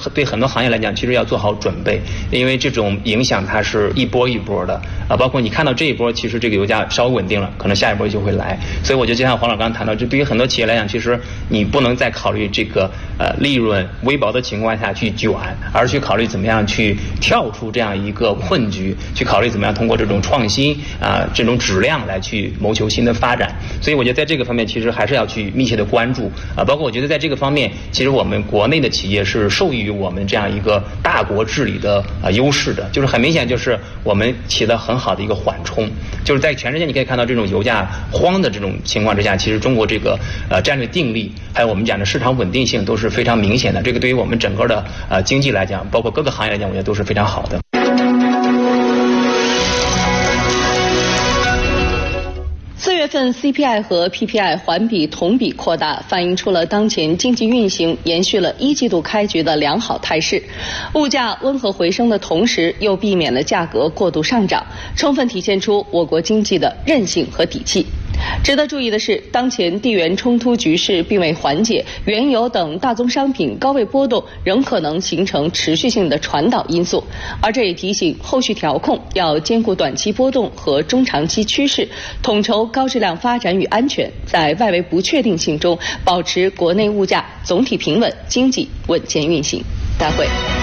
对很多行业来讲，其实要做好准备，因为这种影响它是一波一波的啊。包括你看到这一波，其实这个油价稍微稳定了，可能下一波就会来。所以我觉得就像黄老刚刚谈到，这对于很多企业来讲，其实你不能再考虑这个利润微薄的情况下去卷，而去考虑怎么样去跳出这样一个困局，去考虑怎么样通过这种创新这种质量来去谋求新的发展。所以我觉得在这个方面，其实还是要去密切的关注包括我觉得在这个方面，其实我们国内的企业是受益于我们这样一个大国治理的优势的，就是很明显就是我们起了很好的一个缓冲，就是在全世界你可以看到这种油价慌的这种情况之下，其实中国这个战略定力，还有我们讲的市场稳定性都是非常明显的。这个对于我们整个的经济来讲，包括各个行业来讲，我觉得都是非常好的。 4月份 CPI 和 PPI 环比同比扩大，反映出了当前经济运行延续了1季度开局的良好态势。物价温和回升的同时，又避免了价格过度上涨，充分体现出我国经济的韧性和底气。值得注意的是，当前地缘冲突局势并未缓解，原油等大宗商品高位波动仍可能形成持续性的传导因素，而这也提醒后续调控要兼顾短期波动和中长期趋势，统筹高质量发展与安全，在外围不确定性中保持国内物价总体平稳，经济稳健运行。大会。